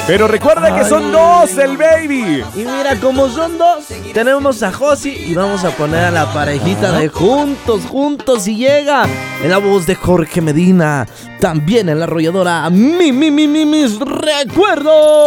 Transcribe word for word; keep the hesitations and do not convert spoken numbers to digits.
Pero recuerda que son dos el baby. Y mira, como son dos, tenemos a Josi y vamos a poner a la parejita de Juntos, Juntos y llega en la voz de Jorge Medina. También en la arrolladora Mi, Mi, Mi, Mi, Mis Recuerdos.